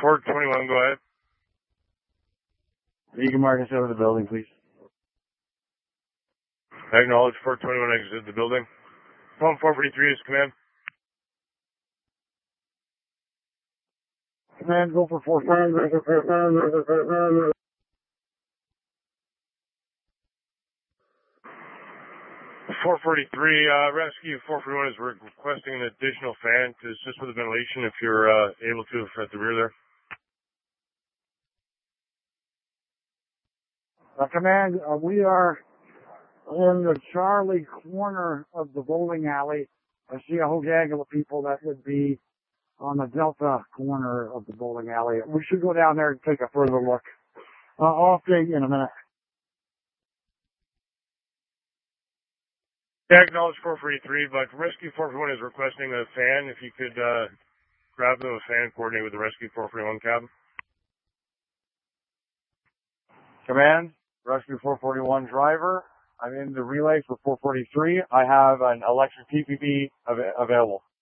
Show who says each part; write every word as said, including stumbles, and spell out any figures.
Speaker 1: four twenty-one, go ahead.
Speaker 2: You can mark us out of the building, please.
Speaker 1: Acknowledge four twenty-one exit the building. Phone four forty-three is command.
Speaker 2: Command, go for four.
Speaker 1: four forty-three, uh, rescue four forty-one is requesting an additional fan to assist with the ventilation if you're uh, able to at the rear there.
Speaker 2: Uh, command, uh, we are in the Charlie corner of the bowling alley. I see a whole gaggle of people that would be on the Delta corner of the bowling alley. We should go down there and take a further look. Uh, I'll update you in a minute.
Speaker 1: Yeah, acknowledge four forty-three, but rescue four forty-one is requesting a fan. If you could uh, grab them a fan and coordinate with the rescue four forty-one cabin.
Speaker 2: Command, rescue four forty-one driver. I'm in the relay for four forty-three. I have an electric P P B av- available.